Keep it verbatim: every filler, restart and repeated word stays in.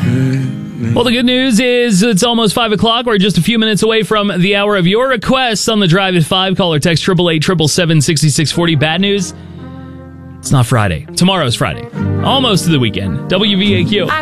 Well, the good news is it's almost five o'clock. We're just a few minutes away from the hour of your requests on the Drive at five. Call or text eight eight eight, seven seven seven, six six four zero. Bad news, it's not Friday. Tomorrow's Friday. Almost to the weekend. W V A Q.